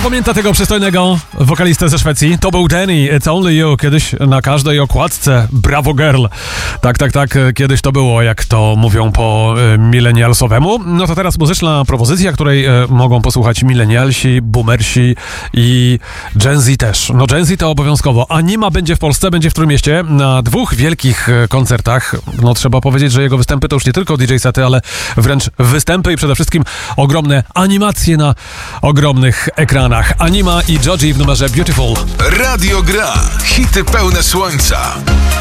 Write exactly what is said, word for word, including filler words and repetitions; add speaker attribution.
Speaker 1: pamięta tego przystojnego wokalistę ze Szwecji? To był Danny, It's Only You. Kiedyś na każdej okładce Bravo Girl. Tak, tak, tak, kiedyś to było, jak to mówią po y, milenialsowemu. No to teraz muzyczna propozycja, której y, mogą posłuchać milenialsi, boomersi i Gen Z też. No Gen Z to obowiązkowo. Anima będzie w Polsce, będzie w Trójmieście na dwóch wielkich y, koncertach. No trzeba powiedzieć, że jego występy to już nie tylko D J sety, ale wręcz występy i przede wszystkim ogromne animacje na ogromnych ekranach. Anima i Joji w numerze Beautiful.
Speaker 2: Radio Gra. Hity pełne słońca.